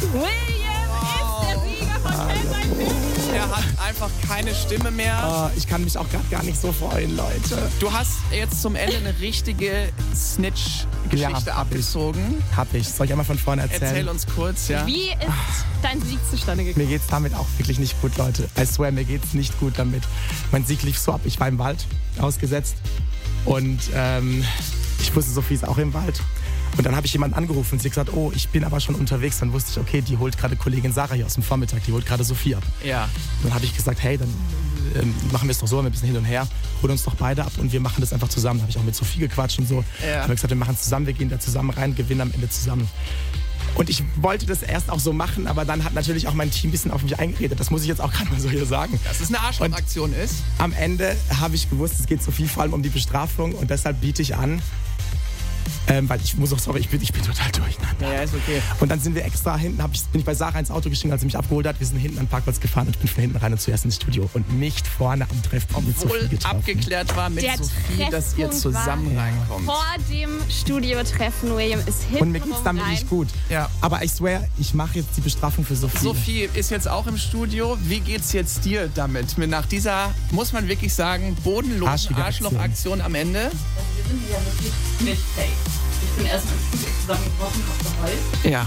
ist der Sieger von Feldstein. Er hat einfach keine Stimme mehr. Ich kann mich auch gerade gar nicht so freuen, Leute. Du hast jetzt zum Ende eine richtige Snitch-Geschichte abgezogen. Hab ich. Soll ich einmal von vorne erzählen? Erzähl uns kurz, ja. Wie ist dein Sieg zustande gekommen? Mir geht's damit auch wirklich nicht gut, Leute. I swear, mir geht's nicht gut damit. Mein Sieg lief so ab. Ich war im Wald ausgesetzt und ich wusste, Sophie ist auch im Wald. Und dann habe ich jemanden angerufen und sie hat gesagt, oh, ich bin aber schon unterwegs. Dann wusste ich, okay, die holt gerade Kollegin Sarah hier aus dem Vormittag, die holt gerade Sophie ab. Ja. Und dann habe ich gesagt, hey, dann machen wir es doch so, ein bisschen hin und her, holen uns doch beide ab und wir machen das einfach zusammen. Da habe ich auch mit Sophie gequatscht und so. Ja. Ich habe gesagt, wir machen es zusammen, wir gehen da zusammen rein, gewinnen am Ende zusammen. Und ich wollte das erst auch so machen, aber dann hat natürlich auch mein Team ein bisschen auf mich eingeredet. Das muss ich jetzt auch gerade mal so hier sagen. Dass es eine Arschlochaktion ist. Am Ende habe ich gewusst, es geht Sophie vor allem um die Bestrafung und deshalb biete ich an, weil ich muss auch, sorry, ich bin total durcheinander. Ja, ist okay. Und dann sind wir extra hinten, bin ich bei Sarah ins Auto gestiegen, als sie mich abgeholt hat. Wir sind hinten an den Parkplatz gefahren und ich bin von hinten rein und zuerst ins Studio und nicht vorne am Treffpunkt mit Sophie Obwohl getroffen. abgeklärt war mit Der Sophie, dass ihr Treffpunkt zusammen war reinkommt. Vor dem Studiotreffen, William ist hinten Und mir geht's damit rein. nicht gut. Ja. Aber ich swear, ich mache jetzt die Bestrafung für Sophie. Sophie ist jetzt auch im Studio. Wie geht's jetzt dir damit? Nach dieser, muss man wirklich sagen, bodenlosen Arschige Arschlochaktion am Ende? Wir sind ja wirklich nicht fake. Ich bin erst im Studio zusammengebrochen, hab geheult. Ja.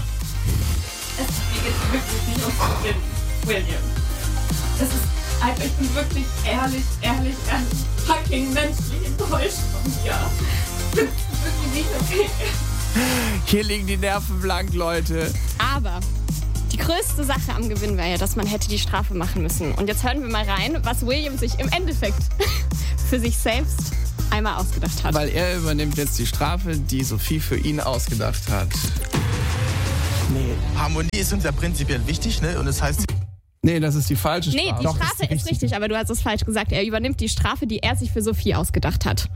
Mir geht es wirklich nicht ums William. Es ist einfach, ich bin wirklich ehrlich fucking menschlich enttäuscht von mir. Ich bin wirklich nicht okay. Hier liegen die Nerven blank, Leute. Aber die größte Sache am Gewinn wäre ja, dass man hätte die Strafe machen müssen. Und jetzt hören wir mal rein, was William sich im Endeffekt für sich selbst einmal ausgedacht hat. Weil er übernimmt jetzt die Strafe, die Sophie für ihn ausgedacht hat. Nee. Harmonie ist uns ja prinzipiell wichtig, ne? Und das heißt, Nee, das ist die falsche Strafe. Nee, die Doch, Strafe ist ist richtig, aber du hast es falsch gesagt. Er übernimmt die Strafe, die er sich für Sophie ausgedacht hat.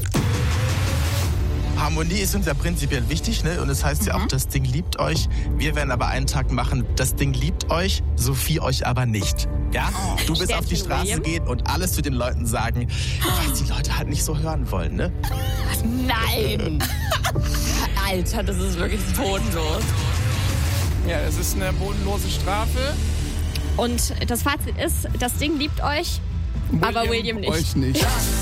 Harmonie ist uns ja prinzipiell wichtig, ne? Und das heißt ja auch, das Ding liebt euch. Wir werden aber einen Tag machen, das Ding liebt euch, Sophie euch aber nicht. Ja? Du bist auf die Sternchen Straße William. gehen und alles zu den Leuten sagen, was die Leute halt nicht so hören wollen, ne? Nein! Alter, das ist wirklich bodenlos. Ja, es ist eine bodenlose Strafe. Und das Fazit ist, das Ding liebt euch, aber William nicht. Euch nicht.